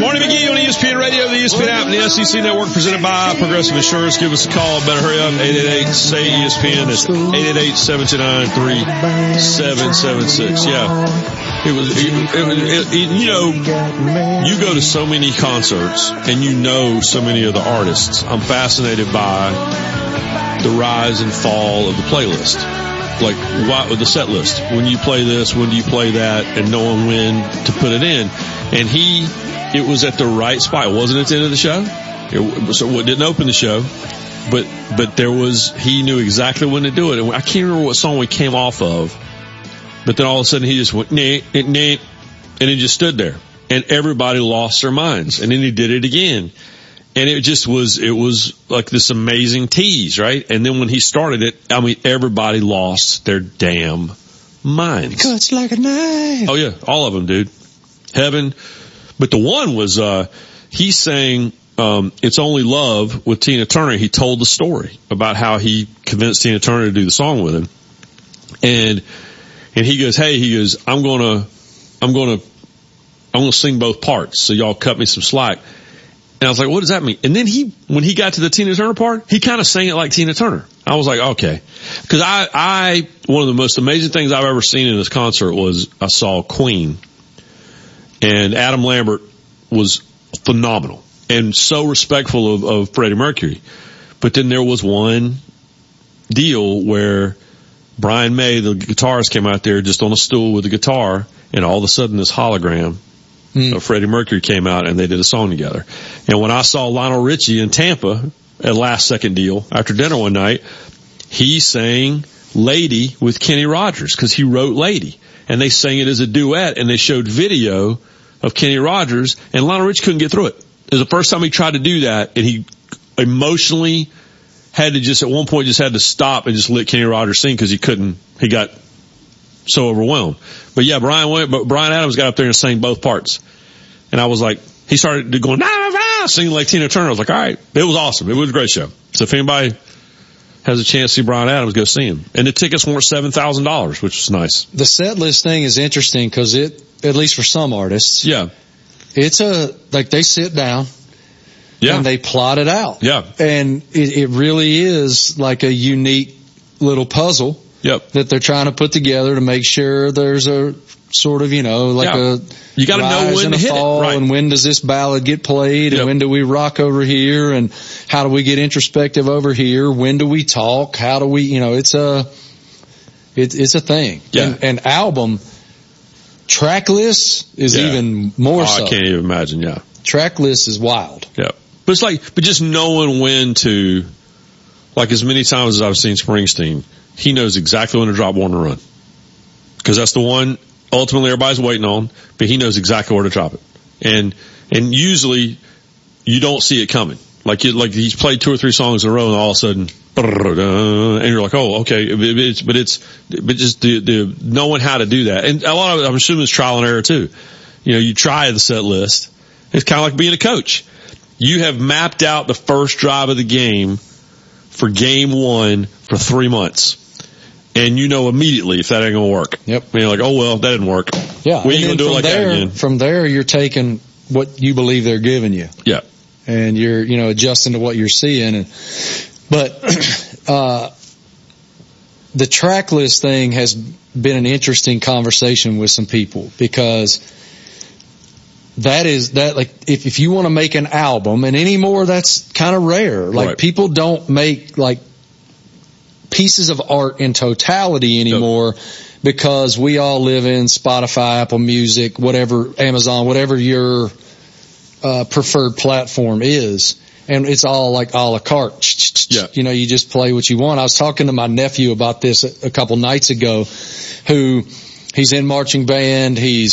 Morning McGee on ESPN Radio, the ESPN app, and the SEC Network, presented by Progressive Insurance. Give us a call. Better hurry up. 888-SAY-ESPN. That's 888-729-3776. Yeah. You know, you go to so many concerts and you know so many of the artists. I'm fascinated by the rise and fall of the playlist. Like, with the set list. When you play this, when do you play that, and knowing when to put it in. And it was at the right spot. It wasn't at the end of the show. It didn't open the show. But he knew exactly when to do it. And I can't remember what song we came off of. But then all of a sudden he just went, and he just stood there. And everybody lost their minds. And then he did it again. And it was like this amazing tease, right? And then when he started it, I mean, everybody lost their damn minds. It cuts like a knife. Oh yeah, all of them, dude. Heaven. But the one was, he sang, It's Only Love with Tina Turner. He told the story about how he convinced Tina Turner to do the song with him. And he goes, I'm going to sing both parts. So y'all cut me some slack. And I was like, what does that mean? And then when he got to the Tina Turner part, he kind of sang it like Tina Turner. I was like, okay. Cause one of the most amazing things I've ever seen in this concert was I saw Queen, and Adam Lambert was phenomenal and so respectful of Freddie Mercury. But then there was one deal where Brian May, the guitarist, came out there just on a stool with a guitar, and all of a sudden this hologram Freddie Mercury came out, and they did a song together. And when I saw Lionel Richie in Tampa at Last Second Deal after dinner one night, he sang Lady with Kenny Rogers because he wrote Lady. And they sang it as a duet, and they showed video of Kenny Rogers, and Lionel Richie couldn't get through it. It was the first time he tried to do that, and he emotionally had to at one point had to stop and just let Kenny Rogers sing because he got so overwhelmed. But yeah, Bryan Adams got up there and sang both parts. And I was like, he started going, singing like Tina Turner. I was like, all right. It was awesome. It was a great show. So if anybody has a chance to see Bryan Adams, go see him. And the tickets weren't $7,000, which was nice. The set list thing is interesting because at least for some artists. Yeah. It's they sit down. Yeah. And they plot it out. Yeah. And it really is like a unique little puzzle. Yep. That they're trying to put together to make sure there's a sort of, you got to know when to hit it, right? And when does this ballad get played, and when do we rock over here, and how do we get introspective over here? When do we talk? How do we, it's a thing. Yeah. And album track list is even more so. I can't even imagine. Yeah. Track list is wild. Yeah. But but just knowing when to, like as many times as I've seen Springsteen, he knows exactly when to drop Born to Run. Because that's the one ultimately everybody's waiting on, but he knows exactly where to drop it. And usually you don't see it coming. Like he's played 2 or 3 songs in a row, and all of a sudden, and you're like, oh, okay. But just the knowing how to do that. And a lot of it, I'm assuming, is trial and error too. You try the set list. It's kind of like being a coach. You have mapped out the first drive of the game for game 1 for 3 months. And immediately if that ain't going to work. Yep. You're like, oh, well, that didn't work. Yeah. We ain't going to do it like that again. From there, you're taking what you believe they're giving you. Yeah. And you're, adjusting to what you're seeing. But the track list thing has been an interesting conversation with some people, because if you want to make an album, and anymore that's kind of rare. Right. People don't make pieces of art in totality anymore, because we all live in Spotify, Apple Music, whatever, Amazon, whatever your preferred platform is, and it's all like a la carte. Yeah. You just play what you want. I was talking to my nephew about this a couple nights ago, who he's in marching band. He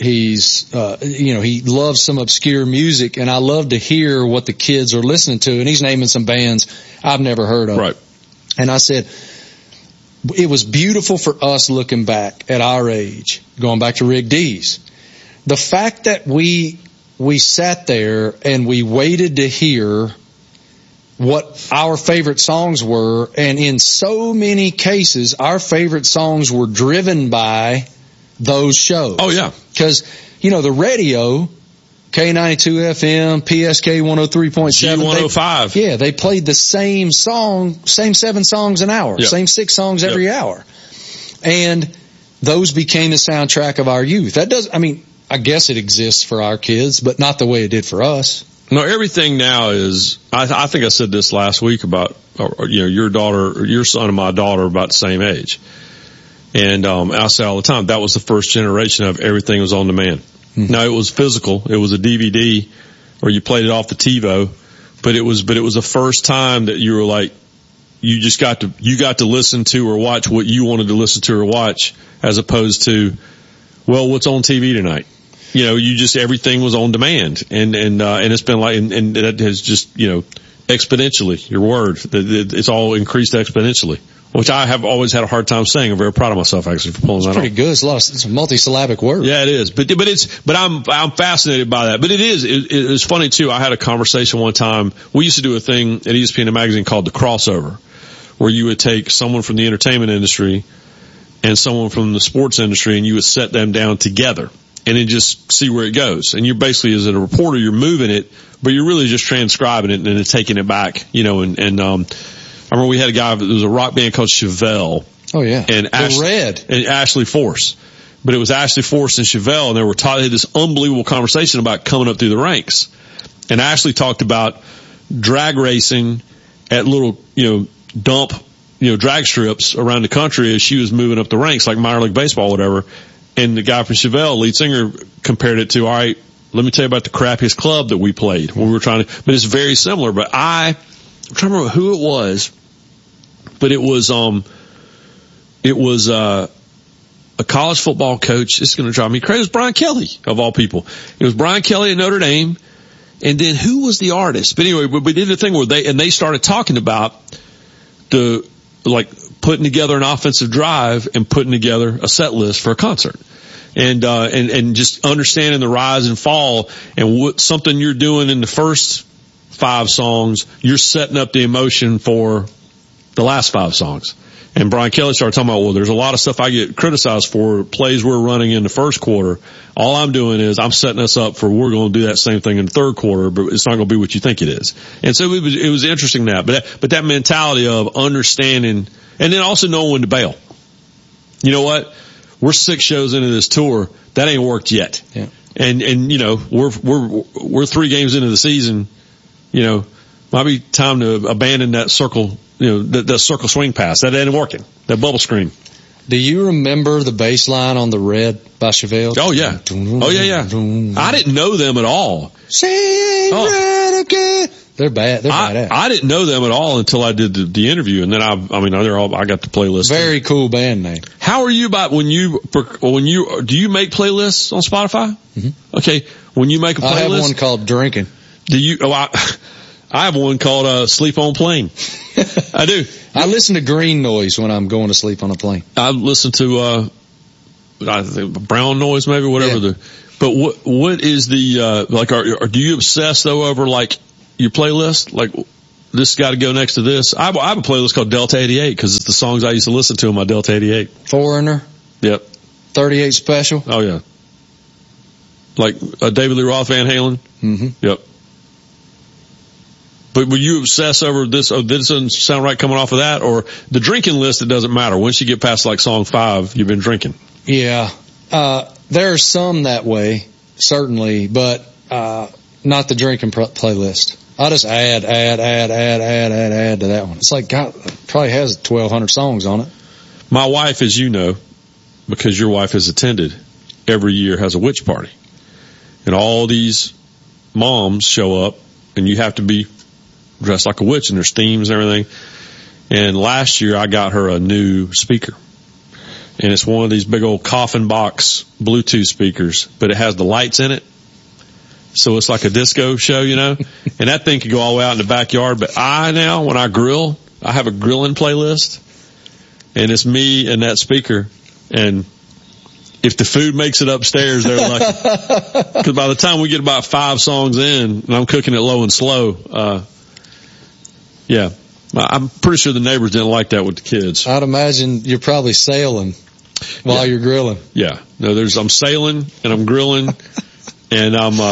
loves some obscure music, and I love to hear what the kids are listening to, and he's naming some bands I've never heard of. Right. And I said, it was beautiful for us looking back at our age, going back to Rick Dees. The fact that we sat there and we waited to hear what our favorite songs were, and in so many cases, our favorite songs were driven by those shows. Oh, yeah. Because, the radio K92 FM, PSK 103.7. G105. They played the same 7 songs an hour, same 6 songs every hour. And those became the soundtrack of our youth. I guess it exists for our kids, but not the way it did for us. No, everything now is, I think I said this last week about, your son and my daughter are about the same age. And I say all the time, that was the first generation of everything was on demand. Mm-hmm. Now, it was physical. It was a DVD, or you played it off the TiVo, but it was the first time that you were like, you got to listen to or watch what you wanted to listen to or watch, as opposed to, well, what's on TV tonight? Everything was on demand, and it's been like, and that has just, exponentially, your word, it's all increased exponentially, which I have always had a hard time saying. I'm very proud of myself, actually, for pulling that off. Pretty good. It's a multi-syllabic word. Yeah, it is. But I'm fascinated by that. But it's funny too. I had a conversation one time. We used to do a thing at ESPN magazine called The Crossover, where you would take someone from the entertainment industry and someone from the sports industry, and you would set them down together and then just see where it goes. And you're basically, as a reporter, you're moving it, but you're really just transcribing it and then taking it back, I remember we had a guy, there was a rock band called Chevelle. Oh yeah. And Ashley Force. But it was Ashley Force and Chevelle, and they had this unbelievable conversation about coming up through the ranks. And Ashley talked about drag racing at little, dump, drag strips around the country as she was moving up the ranks, like minor league baseball, whatever. And the guy from Chevelle, lead singer, compared it to, all right, let me tell you about the crappiest club that we played when we were trying to, but it's very similar. But I'm trying to remember who it was, but it was a college football coach. This is going to drive me crazy. It was Brian Kelly, of all people. It was Brian Kelly at Notre Dame. And then who was the artist? But anyway, we did a thing where they started talking about putting together an offensive drive and putting together a set list for a concert. And just understanding the rise and fall, and what something you're doing in the first 5 songs, you're setting up the emotion for the last 5 songs. And Brian Kelly started talking about, well, there's a lot of stuff I get criticized for, plays we're running in the first quarter. All I'm doing is I'm setting us up for, we're going to do that same thing in the third quarter, but it's not going to be what you think it is. And so it was interesting but that mentality of understanding, and then also knowing when to bail. You know what? We're 6 shows into this tour. That ain't worked yet. Yeah. And we're 3 games into the season. Might be time to abandon that circle, that circle swing pass. That ain't working. That bubble screen. Do you remember the bass line on the Red by Chevelle? Oh yeah. I didn't know them at all. Sing Red again. They're bad. They're badass. I didn't know them at all until I did the interview, and then I got the playlist. Very cool band name. How are you about do you make playlists on Spotify? Mm-hmm. Okay. When you make a playlist. I have one called Drinking. Do you, I have one called Sleep on Plane. I do. I listen to green noise when I'm going to sleep on a plane. I listen to I think brown noise, maybe, whatever. Yeah. But what is the do you obsess though over like your playlist? Like, this got to go next to this. I have a playlist called Delta 88 because it's the songs I used to listen to on my Delta 88. Foreigner. Yep. 38 Special. Oh yeah. Like David Lee Roth, Van Halen. Mm-hmm. Yep. But will you obsess over this? Oh, this doesn't sound right coming off of that, or the drinking list? It doesn't matter. Once you get past like song 5, you've been drinking. Yeah, there are some that way, certainly, but not the drinking playlist. I'll just add to that one. It's like, God, it probably has 1,200 songs on it. My wife, as you know, because your wife has attended, every year has a witch party, and all these moms show up, and you have to be dressed like a witch, and there's themes and everything. And last year I got her a new speaker, and it's one of these big old coffin box Bluetooth speakers, but it has the lights in it, so it's like a disco show, and that thing could go all the way out in the backyard. But when I grill, I have a grilling playlist, and it's me and that speaker, and if the food makes it upstairs, they're lucky. Because by the time we get about 5 songs in, and I'm cooking it low and slow, yeah, I'm pretty sure the neighbors didn't like that with the kids. I'd imagine you're probably sailing while you're grilling. Yeah. No, I'm sailing and I'm grilling and I'm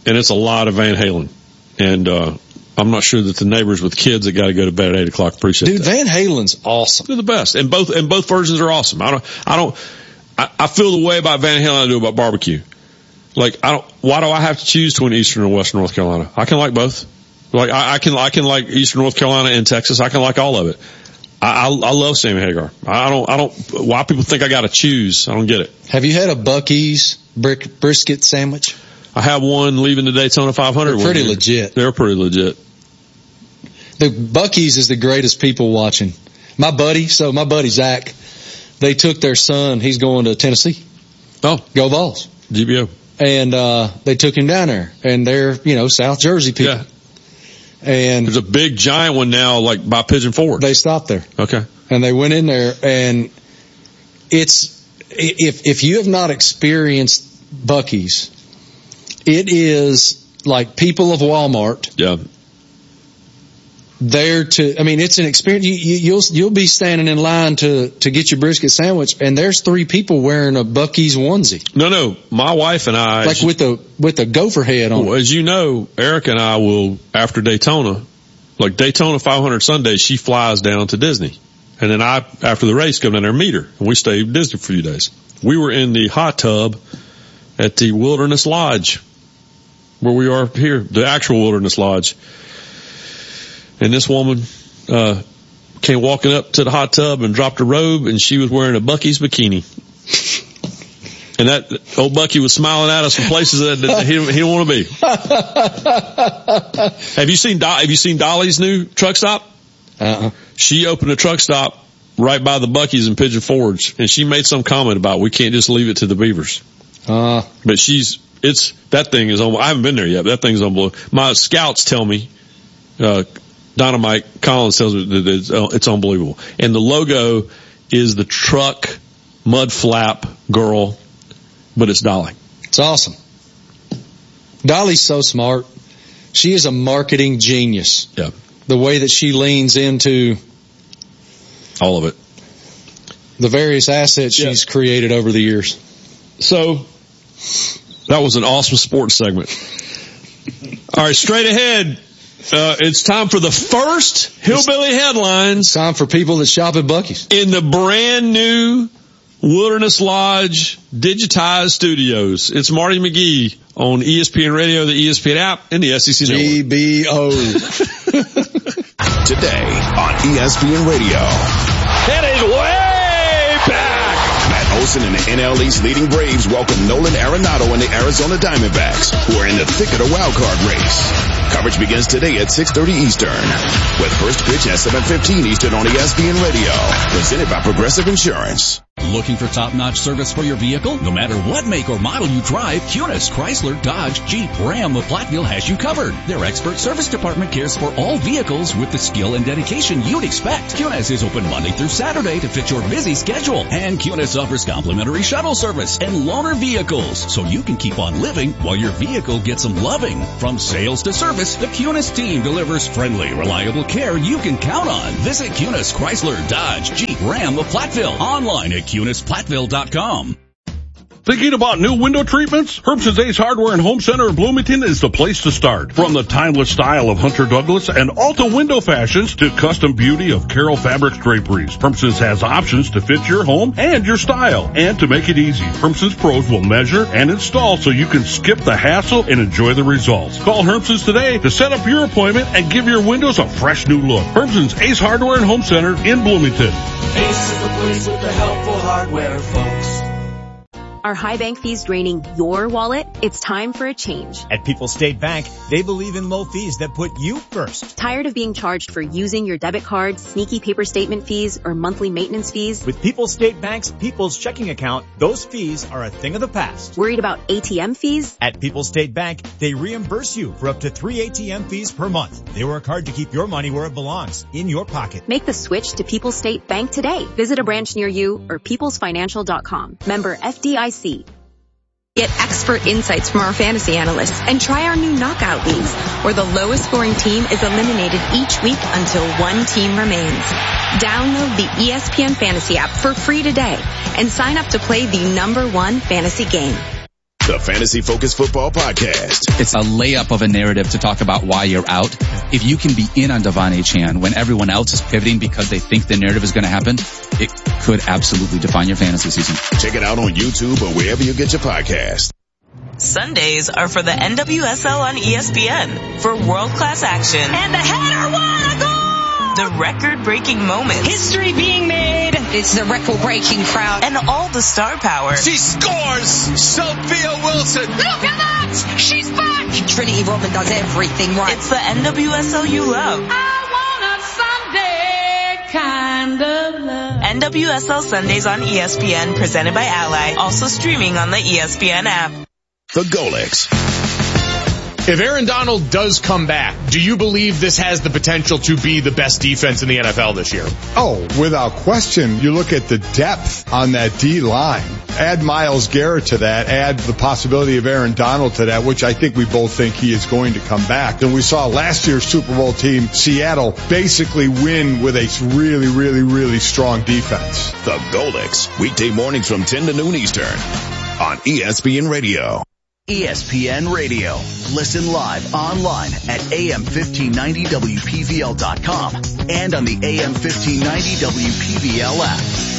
and it's a lot of Van Halen. And I'm not sure that the neighbors with kids that got to go to bed at 8 o'clock appreciate that. Dude, Van Halen's awesome. They're the best, and both versions are awesome. I feel the way about Van Halen I do about barbecue. Like, why do I have to choose between Eastern and Western North Carolina? I can like both. Like, I can like Eastern North Carolina and Texas. I can like all of it. I love Sammy Hagar. I don't, why people think I gotta choose, I don't get it. Have you had a Buc-ee's brisket sandwich? I have one leaving the Daytona 500. They're pretty legit. They're pretty legit. The Buc-ee's is the greatest people watching. My buddy Zach, they took their son, he's going to Tennessee. Oh. Go Vols. GBO. And, they took him down there, and they're, South Jersey people. Yeah. And there's a big giant one now, like by Pigeon Forge. They stopped there. Okay. And they went in there, and if you have not experienced Buc-ee's, it is like people of Walmart. Yeah. It's an experience. You'll be standing in line to get your brisket sandwich, and there's 3 people wearing a Buc-ee's onesie. No, my wife and I, like with the gopher head on. Well, as you know, Erica and I will, after Daytona, like Daytona 500 Sunday, she flies down to Disney, and then I, after the race, come down there and meet her, and we stay at Disney for a few days. We were in the hot tub at the Wilderness Lodge, where we are here, the actual Wilderness Lodge. And this woman came walking up to the hot tub and dropped her robe, and she was wearing a Buc-ee's bikini. And that old Bucky was smiling at us from places that he didn't want to be. Have you seen Dolly's new truck stop? She opened a truck stop right by the Buc-ee's in Pigeon Forge, and she made some comment about we can't just leave it to the beavers. But that thing is, I haven't been there yet, but that thing's unbelievable. My scouts tell me, Dynamite Collins tells me that it's unbelievable. And the logo is the truck mud flap girl, but it's Dolly. It's awesome. Dolly's so smart. She is a marketing genius. Yeah. The way that she leans into all of it. The various assets she's created over the years. So, that was an awesome sports segment. All right, straight ahead. It's time for the first Hillbilly Headlines. It's time for people that shop at Buc-ee's. In the brand new Wilderness Lodge digitized studios. It's Marty McGee on ESPN Radio, the ESPN app, and the SEC Network. GBO. Today on ESPN Radio. It is way back. Matt Olson and the NL East leading Braves welcome Nolan Arenado and the Arizona Diamondbacks, who are in the thick of the wild card race. Coverage begins today at 6:30 Eastern, with first pitch at 7:15 Eastern on ESPN Radio. Presented by Progressive Insurance. Looking for top-notch service for your vehicle? No matter what make or model you drive, Kunis, Chrysler, Dodge, Jeep, Ram of Platteville has you covered. Their expert service department cares for all vehicles with the skill and dedication you'd expect. Kunis is open Monday through Saturday to fit your busy schedule. And Kunis offers complimentary shuttle service and loaner vehicles, so you can keep on living while your vehicle gets some loving. From sales to service, the Kunis team delivers friendly, reliable care you can count on. Visit Kunis, Chrysler, Dodge, Jeep, Ram of Platteville. Online at KunisPlatteville.com. Thinking about new window treatments? Herbson's Ace Hardware and Home Center in Bloomington is the place to start. From the timeless style of Hunter Douglas and Alta window fashions to custom beauty of Carroll Fabrics draperies, Herbson's has options to fit your home and your style. And to make it easy, Herbson's pros will measure and install so you can skip the hassle and enjoy the results. Call Herbson's today to set up your appointment and give your windows a fresh new look. Herbson's Ace Hardware and Home Center in Bloomington. Ace is the place with the helpful hardware, folks. Are high bank fees draining your wallet? It's time for a change. At People's State Bank, they believe in low fees that put you first. Tired of being charged for using your debit card, sneaky paper statement fees, or monthly maintenance fees? With People's State Bank's People's Checking Account, those fees are a thing of the past. Worried about ATM fees? At People's State Bank, they reimburse you for up to 3 ATM fees per month. They work hard to keep your money where it belongs, in your pocket. Make the switch to People's State Bank today. Visit a branch near you or peoplesfinancial.com. Member FDIC. Get expert insights from our fantasy analysts and try our new knockout leagues, where the lowest scoring team is eliminated each week until one team remains. Download the ESPN Fantasy app for free today and sign up to play the #1 fantasy game. the Fantasy Focus Football Podcast. It's a layup of a narrative to talk about why you're out. If you can be in on Devon Achane when everyone else is pivoting because they think the narrative is going to happen, it could absolutely define your fantasy season. Check it out on YouTube or wherever you get your podcast. Sundays are for the NWSL on ESPN for world-class action. And the header, what a goal! The record-breaking moments. History being made. It's the record-breaking crowd. And all the star power. She scores! Sophia Wilson! Look at that! She's back! Trinity Rodman does everything right. It's the NWSL you love. I want a Sunday kind of love. NWSL Sundays on ESPN, presented by Ally. Also streaming on the ESPN app. The Golics. If Aaron Donald does come back, do you believe this has the potential to be the best defense in the NFL this year? Oh, without question. You look at the depth on that D-line. Add Myles Garrett to that. Add the possibility of Aaron Donald to that, which I think we both think he is going to come back. And we saw last year's Super Bowl team, Seattle, basically win with a really, really, really strong defense. The Golics. Weekday mornings from 10 to noon Eastern on ESPN Radio. ESPN Radio. Listen live online at AM1590WPVL.com and on the AM1590 WPVL app.